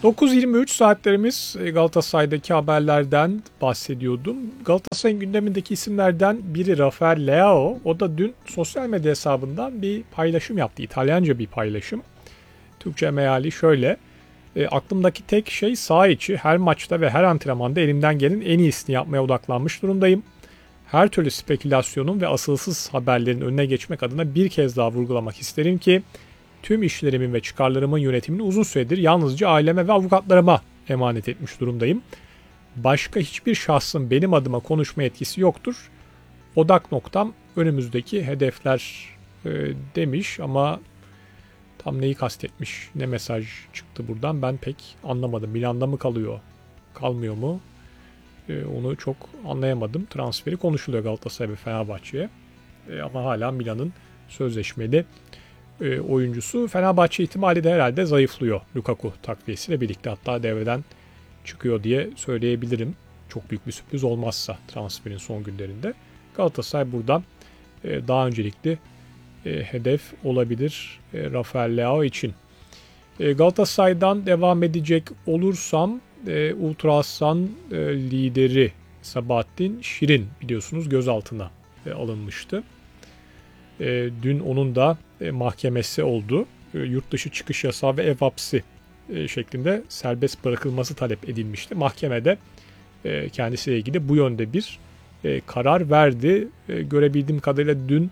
9:23 saatlerimiz Galatasaray'daki haberlerden bahsediyordum. Galatasaray'ın gündemindeki isimlerden biri Rafael Leao. O da dün sosyal medya hesabından bir paylaşım yaptı. İtalyanca bir paylaşım. Türkçe meali şöyle. Aklımdaki tek şey saha içi her maçta ve her antrenmanda elimden gelen en iyisini yapmaya odaklanmış durumdayım. Her türlü spekülasyonun ve asılsız haberlerin önüne geçmek adına bir kez daha vurgulamak isterim ki tüm işlerimin ve çıkarlarımın yönetimini uzun süredir yalnızca aileme ve avukatlarıma emanet etmiş durumdayım. Başka hiçbir şahsın benim adıma konuşma etkisi yoktur. Odak noktam önümüzdeki hedefler demiş ama tam neyi kastetmiş, ne mesaj çıktı buradan ben pek anlamadım. Milan'da mı kalıyor, kalmıyor mu? Onu çok anlayamadım. Transferi konuşuluyor Galatasaray ve Fenerbahçe'ye. Ama hala Milan'ın sözleşmeli oyuncusu. Fenerbahçe ihtimali de herhalde zayıflıyor Lukaku takviyesiyle birlikte. Hatta devreden çıkıyor diye söyleyebilirim. Çok büyük bir sürpriz olmazsa transferin son günlerinde. Galatasaray buradan daha öncelikli hedef olabilir Rafael Leao için. Galatasaray'dan devam edecek olursam Ultra Aslan lideri Sabahattin Şirin biliyorsunuz gözaltına alınmıştı. Dün onun da mahkemesi oldu. Yurt dışı çıkış yasağı ve ev hapsi şeklinde serbest bırakılması talep edilmişti. Mahkemede kendisiyle ilgili bu yönde bir karar verdi. Görebildiğim kadarıyla dün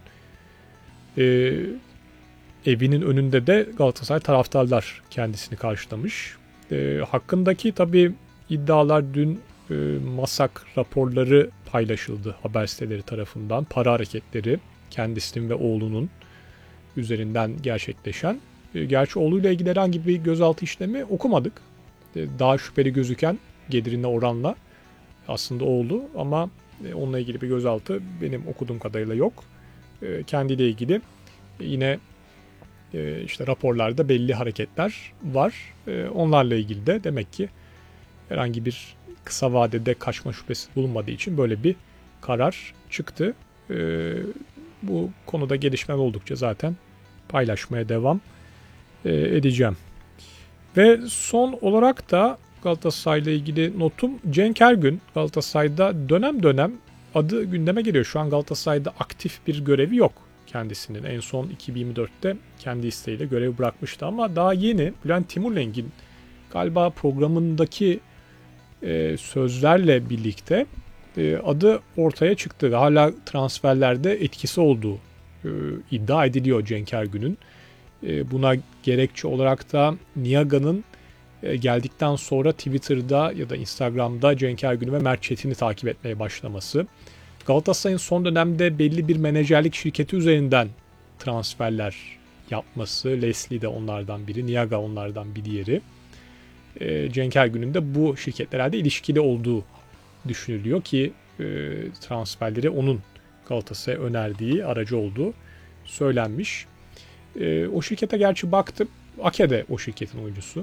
evinin önünde de Galatasaray taraftarlar kendisini karşılamış. Hakkındaki tabii iddialar dün MASAK raporları paylaşıldı haber siteleri tarafından. Para hareketleri kendisinin ve oğlunun üzerinden gerçekleşen. Gerçi oğluyla ilgili herhangi bir gözaltı işlemi okumadık. Daha şüpheli gözüken gelirine oranla aslında oğlu ama onunla ilgili bir gözaltı benim okuduğum kadarıyla yok. Kendiyle ilgili yine işte raporlarda belli hareketler var. Onlarla ilgili de demek ki herhangi bir kısa vadede kaçma şüphesi bulunmadığı için böyle bir karar çıktı. Bu konuda gelişmeler oldukça zaten paylaşmaya devam edeceğim. Ve son olarak da Galatasaray'la ilgili notum Cenk Ergün. Galatasaray'da dönem dönem adı gündeme geliyor. Şu an Galatasaray'da aktif bir görevi yok kendisinin. En son 2024'te kendi isteğiyle görevi bırakmıştı ama daha yeni Bülent Timurleng'in galiba programındaki sözlerle birlikte adı ortaya çıktı ve hala transferlerde etkisi olduğu iddia ediliyor Cenk Ergün'ün. Buna gerekçe olarak da Niaga'nın geldikten sonra Twitter'da ya da Instagram'da Cenk Ergün'ü ve Mert Çetin'i takip etmeye başlaması. Galatasaray'ın son dönemde belli bir menajerlik şirketi üzerinden transferler yapması. Leslie de onlardan biri, Niaga onlardan bir diğeri. Cenk Ergün'ün de bu şirketlerle ilişkili olduğu düşünülüyor ki transferleri onun Galatasaray'a önerdiği aracı olduğu söylenmiş. O şirkete gerçi baktım. Ake de o şirketin oyuncusu.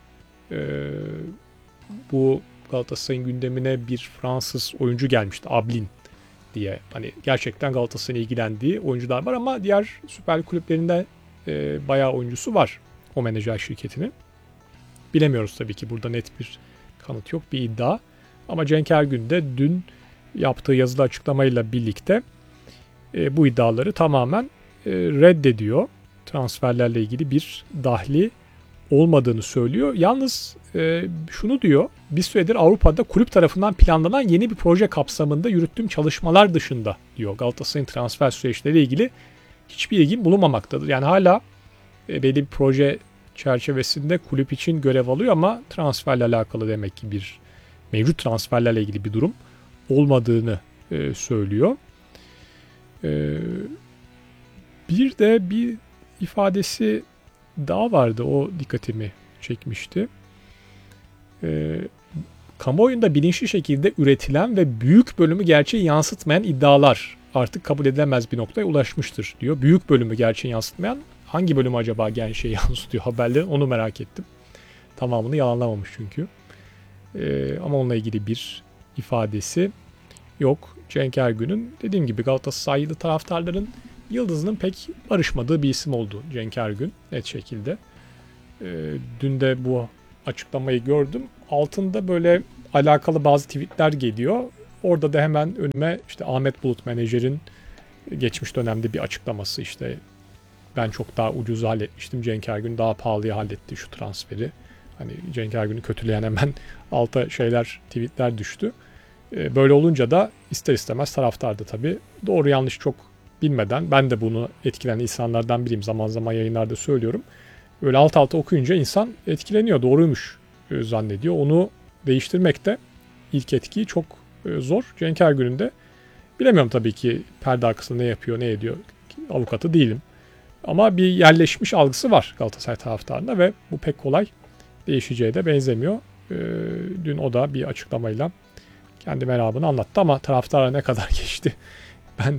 Bu Galatasaray'ın gündemine bir Fransız oyuncu gelmişti. Ablin diye. Hani gerçekten Galatasaray'ın ilgilendiği oyuncular var ama diğer Süper Lig kulüplerinde bayağı oyuncusu var o menajer şirketinin. Bilemiyoruz tabii ki. Burada net bir kanıt yok, bir iddia. Ama Cenk Ergün de dün yaptığı yazılı açıklamayla birlikte bu iddiaları tamamen reddediyor. Transferlerle ilgili bir dahli olmadığını söylüyor. Yalnız şunu diyor, bir süredir Avrupa'da kulüp tarafından planlanan yeni bir proje kapsamında yürüttüğüm çalışmalar dışında diyor Galatasaray'ın transfer süreçleriyle ilgili hiçbir ilgim bulunmamaktadır. Yani hala belli bir proje çerçevesinde kulüp için görev alıyor ama transferle alakalı demek ki bir mevcut transferlerle ilgili bir durum olmadığını söylüyor. Bir de bir ifadesi daha vardı, o dikkatimi çekmişti. Kamuoyunda bilinçli şekilde üretilen ve büyük bölümü gerçeği yansıtmayan iddialar artık kabul edilemez bir noktaya ulaşmıştır diyor. Büyük bölümü gerçeği yansıtmayan hangi bölümü acaba gerçeği yansıtıyor haberlerin, onu merak ettim. Tamamını yalanlamamış çünkü. Ama onunla ilgili bir ifadesi yok Cenk Ergün'ün. Dediğim gibi Galatasaraylı taraftarların yıldızının pek barışmadığı bir isim oldu Cenk Ergün net şekilde. Dün de bu açıklamayı gördüm. Altında böyle alakalı bazı tweetler geliyor. Orada da hemen önüme işte Ahmet Bulut menajerin geçmiş dönemde bir açıklaması, işte ben çok daha ucuz halletmiştim, Cenk Ergün daha pahalıya halletti şu transferi. Hani Cenk Ergün'ü kötüleyen hemen alta şeyler, tweetler düştü. Böyle olunca da ister istemez taraftar da tabii doğru yanlış çok bilmeden, ben de bunu etkilenen insanlardan biriyim, zaman zaman yayınlarda söylüyorum. Öyle alt alta okuyunca insan etkileniyor, doğruymuş zannediyor. Onu değiştirmek de ilk etkiyi çok zor. Cenk Ergün'ün de bilemiyorum tabii ki perde arkasında ne yapıyor, ne ediyor, avukatı değilim. Ama bir yerleşmiş algısı var Galatasaray taraftarında ve bu pek kolay değişeceğe de benzemiyor. Dün o da bir açıklamayla kendi meramını anlattı ama taraftara ne kadar geçti ben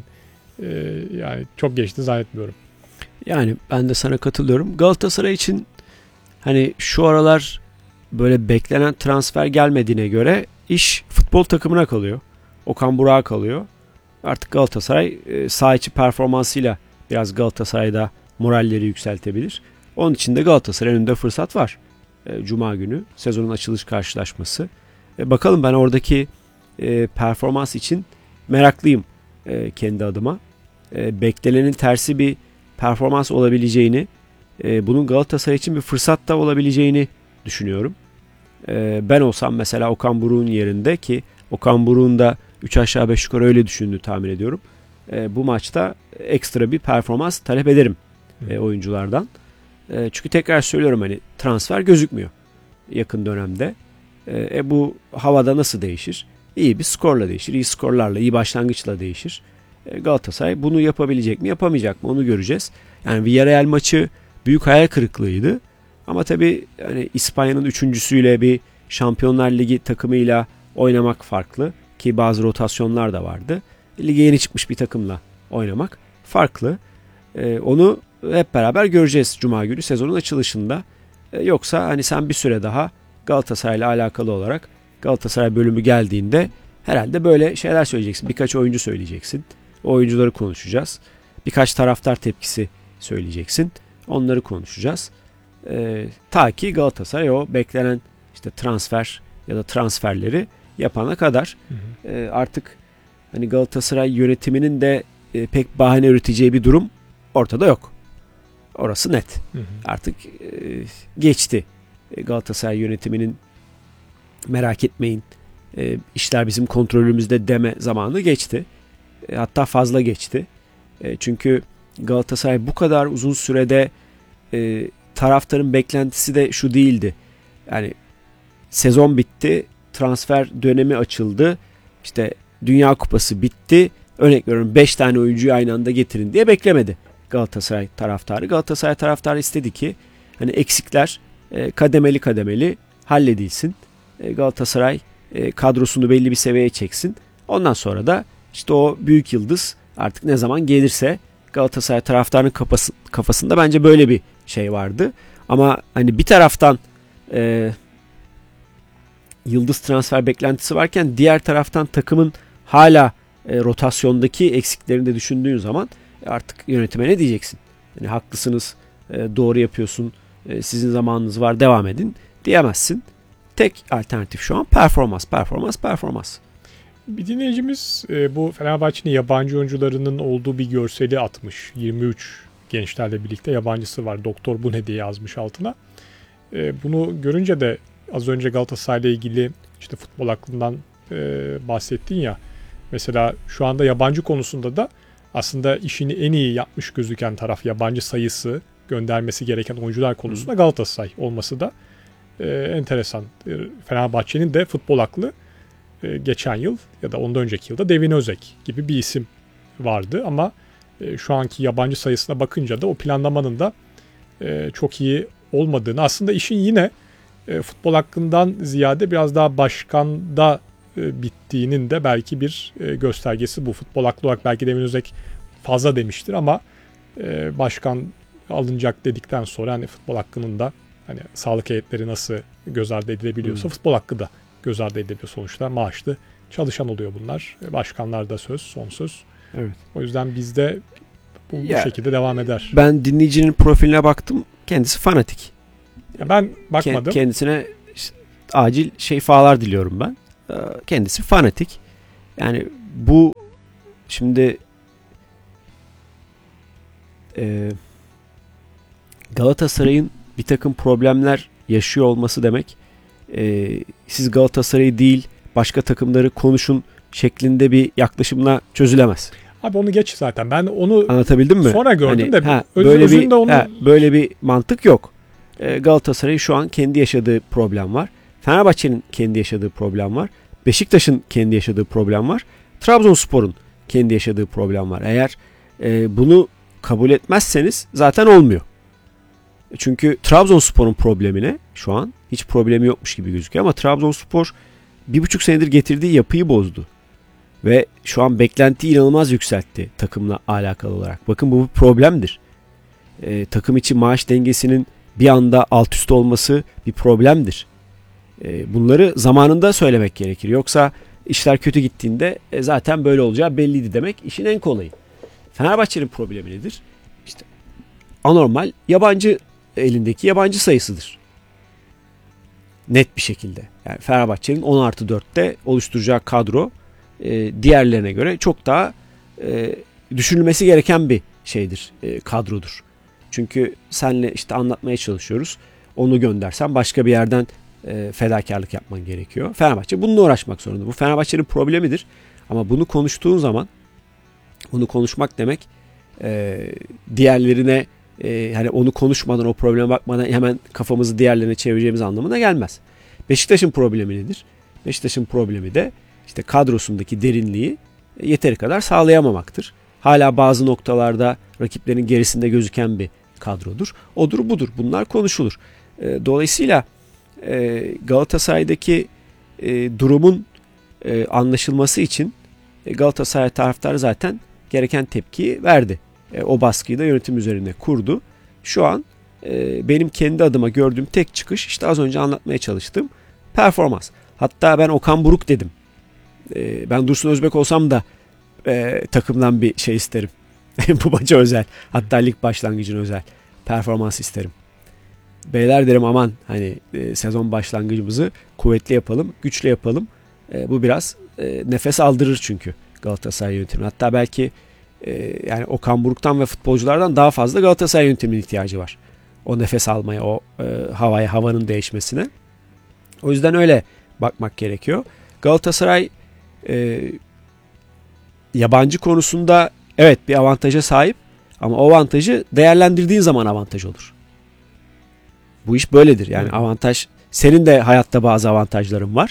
yani çok geçti zannetmiyorum. Yani ben de sana katılıyorum. Galatasaray için hani şu aralar böyle beklenen transfer gelmediğine göre iş futbol takımına kalıyor. Okan Burak'a kalıyor. Artık Galatasaray saha içi performansıyla biraz Galatasaray'da moralleri yükseltebilir. Onun için de Galatasaray önünde fırsat var. Cuma günü sezonun açılış karşılaşması. Bakalım, ben oradaki performans için meraklıyım kendi adıma. Beklenenin tersi bir performans olabileceğini, bunun Galatasaray için bir fırsat da olabileceğini düşünüyorum. Ben olsam mesela Okan Buruk'un yerinde, ki Okan Buruk'un da 3 aşağı 5 yukarı öyle düşündüğünü tahmin ediyorum. Bu maçta ekstra bir performans talep ederim oyunculardan. Çünkü tekrar söylüyorum, hani transfer gözükmüyor yakın dönemde. Bu havada nasıl değişir? İyi bir skorla değişir. İyi skorlarla, iyi başlangıçla değişir. Galatasaray bunu yapabilecek mi, yapamayacak mı onu göreceğiz. Yani Villarreal maçı büyük hayal kırıklığıydı. Ama tabii hani İspanya'nın üçüncüsüyle bir Şampiyonlar Ligi takımıyla oynamak farklı. Ki bazı rotasyonlar da vardı. Lige yeni çıkmış bir takımla oynamak farklı. Onu hep beraber göreceğiz Cuma günü sezonun açılışında. Yoksa hani sen bir süre daha Galatasaray'la alakalı olarak Galatasaray bölümü geldiğinde herhalde böyle şeyler söyleyeceksin. Birkaç oyuncu söyleyeceksin. O oyuncuları konuşacağız. Birkaç taraftar tepkisi söyleyeceksin. Onları konuşacağız. Ta ki Galatasaray o beklenen işte transfer ya da transferleri yapana kadar. Artık hani Galatasaray yönetiminin de pek bahane üreteceği bir durum ortada yok. Orası net. Artık geçti. Galatasaray yönetiminin merak etmeyin, işler bizim kontrolümüzde deme zamanı geçti. Hatta fazla geçti. Çünkü Galatasaray bu kadar uzun sürede taraftarın beklentisi de şu değildi. Yani sezon bitti, transfer dönemi açıldı, işte Dünya Kupası bitti, örnek veriyorum 5 tane oyuncuyu aynı anda getirin diye beklemedi Galatasaray taraftarı. Galatasaray taraftarı istedi ki hani eksikler kademeli kademeli halledilsin. Galatasaray kadrosunu belli bir seviyeye çeksin. Ondan sonra da işte o büyük yıldız artık ne zaman gelirse, Galatasaray taraftarının kafasında bence böyle bir şey vardı. Ama hani bir taraftan yıldız transfer beklentisi varken diğer taraftan takımın hala rotasyondaki eksiklerini de düşündüğün zaman artık yönetime ne diyeceksin? Yani haklısınız, doğru yapıyorsun, sizin zamanınız var, devam edin diyemezsin. Tek alternatif şu an performans. Bir dinleyicimiz bu Fenerbahçe'nin yabancı oyuncularının olduğu bir görseli atmış. 23 gençlerle birlikte yabancısı var. Doktor bu ne diye yazmış altına. Bunu görünce de az önce Galatasaray'la ilgili işte futbol aklından bahsettin ya. Mesela şu anda yabancı konusunda da aslında işini en iyi yapmış gözüken taraf, yabancı sayısı, göndermesi gereken oyuncular konusunda Galatasaray olması da enteresan. Fenerbahçe'nin de futbol aklı geçen yıl ya da ondan önceki yılda Devin Özek gibi bir isim vardı ama şu anki yabancı sayısına bakınca da o planlamanın da çok iyi olmadığını, aslında işin yine futbol hakkından ziyade biraz daha başkanda bittiğinin de belki bir göstergesi bu. Futbol haklı olarak belki Devin Özek fazla demiştir ama başkan alınacak dedikten sonra hani futbol hakkının da hani sağlık heyetleri nasıl göz ardı edilebiliyorsa futbol hakkı da göz ardı edilebiliyor sonuçta. Maaşlı çalışan oluyor bunlar. Başkanlar da söz, son söz. Evet. O yüzden bizde bu şekilde devam eder. Ben dinleyicinin profiline baktım. Kendisi fanatik. Ya ben bakmadım. Kendisine acil şifalar diliyorum ben. Kendisi fanatik. Yani bu şimdi Galatasaray'ın bir takım problemler yaşıyor olması demek, siz Galatasaray'ı değil başka takımları konuşun şeklinde bir yaklaşımla çözülemez. Abi onu geç zaten. Ben onu anlatabildim mi? sonra gördüm de böyle bir mantık yok. Galatasaray'ın şu an kendi yaşadığı problem var. Fenerbahçe'nin kendi yaşadığı problem var. Beşiktaş'ın kendi yaşadığı problem var. Trabzonspor'un kendi yaşadığı problem var. Eğer bunu kabul etmezseniz zaten olmuyor. Çünkü Trabzonspor'un problemine şu an hiç problemi yokmuş gibi gözüküyor ama Trabzonspor 1,5 senedir getirdiği yapıyı bozdu. Ve şu an beklentiyi inanılmaz yükseltti takımla alakalı olarak. Bakın bu bir problemdir. Takım içi maaş dengesinin bir anda alt üst olması bir problemdir. Bunları zamanında söylemek gerekir. Yoksa işler kötü gittiğinde zaten böyle olacağı belliydi demek işin en kolayı. Fenerbahçe'nin problemi nedir? İşte anormal elindeki yabancı sayısıdır. Net bir şekilde. Yani Fenerbahçe'nin 10+4'te oluşturacağı kadro diğerlerine göre çok daha düşünülmesi gereken bir şeydir, kadrodur. Çünkü senle işte anlatmaya çalışıyoruz. Onu göndersen başka bir yerden fedakarlık yapman gerekiyor. Fenerbahçe bununla uğraşmak zorunda. Bu Fenerbahçe'nin problemidir. Ama bunu konuştuğun zaman, bunu konuşmak demek diğerlerine hani onu konuşmadan, o probleme bakmadan hemen kafamızı diğerlerine çevireceğimiz anlamına gelmez. Beşiktaş'ın problemi nedir? Beşiktaş'ın problemi de işte kadrosundaki derinliği yeteri kadar sağlayamamaktır. Hala bazı noktalarda rakiplerin gerisinde gözüken bir kadrodur. Odur budur. Bunlar konuşulur. Dolayısıyla Galatasaray'daki durumun anlaşılması için Galatasaray taraftarı zaten gereken tepkiyi verdi. O baskıyı da yönetim üzerine kurdu. Şu an benim kendi adıma gördüğüm tek çıkış işte az önce anlatmaya çalıştığım performans. Hatta ben Okan Buruk dedim. Ben Dursun Özbek olsam da takımdan bir şey isterim. Bu maça özel. Hatta lig başlangıcına özel. Performans isterim. Beyler derim aman hani sezon başlangıcımızı kuvvetli yapalım, güçlü yapalım. Bu biraz nefes aldırır çünkü Galatasaray yönetimi. Hatta belki yani Okan Buruk'tan ve futbolculardan daha fazla Galatasaray yönetiminin ihtiyacı var. O nefes almaya, o havanın değişmesine. O yüzden öyle bakmak gerekiyor. Galatasaray yabancı konusunda evet bir avantaja sahip ama o avantajı değerlendirdiğin zaman avantaj olur. Bu iş böyledir. Yani avantaj, senin de hayatta bazı avantajların var.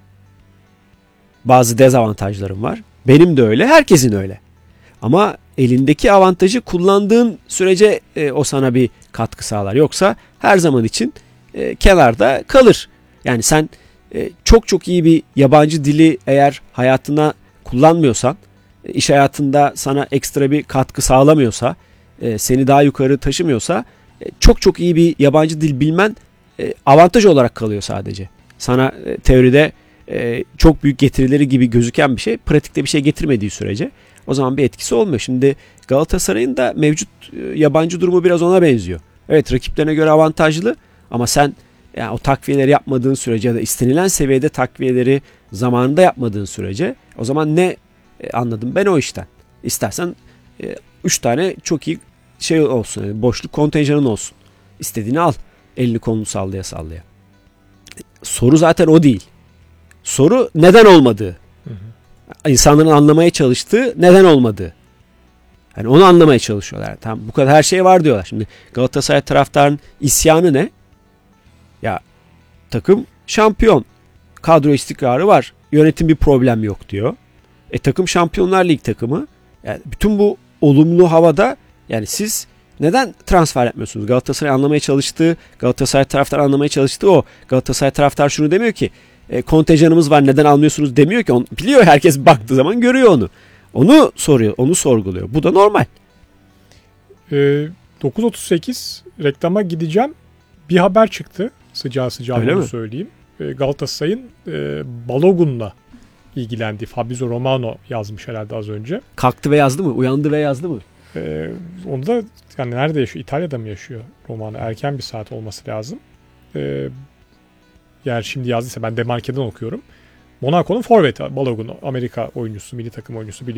Bazı dezavantajların var. Benim de öyle, herkesin öyle. Ama elindeki avantajı kullandığın sürece o sana bir katkı sağlar. Yoksa her zaman için kenarda kalır. Yani sen çok çok iyi bir yabancı dili eğer hayatına kullanmıyorsan, iş hayatında sana ekstra bir katkı sağlamıyorsa, seni daha yukarı taşımıyorsa çok çok iyi bir yabancı dil bilmen avantaj olarak kalıyor sadece. Sana teoride çok büyük getirileri gibi gözüken bir şey, pratikte bir şey getirmediği sürece o zaman bir etkisi olmuyor. Şimdi Galatasaray'ın da mevcut yabancı durumu biraz ona benziyor. Evet, rakiplerine göre avantajlı ama sen yani o takviyeleri yapmadığın sürece ya da istenilen seviyede takviyeleri zamanında yapmadığın sürece o zaman ne anladım ben o işten. İstersen 3 tane çok iyi şey olsun, yani boşluk kontenjanın olsun. İstediğini al. Elini kolunu sallaya sallaya. Soru zaten o değil. Soru neden olmadığı. İnsanların anlamaya çalıştığı neden olmadığı. Yani onu anlamaya çalışıyorlar. Yani tamam, bu kadar her şey var diyorlar. Şimdi Galatasaray taraftarının isyanı ne? Ya takım şampiyon. Kadro istikrarı var. Yönetim bir problem yok diyor. Takım Şampiyonlar Lig takımı. Yani bütün bu olumlu havada yani siz neden transfer yapmıyorsunuz? Galatasaray anlamaya çalıştığı, Galatasaray taraftar anlamaya çalıştığı o. Galatasaray taraftar şunu demiyor ki kontenjanımız var neden almıyorsunuz demiyor ki. Onu biliyor, herkes baktığı zaman görüyor onu. Onu soruyor, onu sorguluyor. Bu da normal. 9.38 reklama gideceğim. Bir haber çıktı. Sıcağı Öyle onu mi? söyleyeyim. Galatasaray'ın Balogun'la ilgilendiği, Fabrizio Romano yazmış herhalde az önce. Kalktı ve yazdı mı? Uyandı ve yazdı mı? Onu da yani nerede yaşıyor? İtalya'da mı yaşıyor Romano? Erken bir saat olması lazım. Eğer şimdi yazdıysa, ben Demarke'den okuyorum. Monaco'nun forveti Balogun, Amerika oyuncusu, milli takım oyuncusu, biliyorsunuz.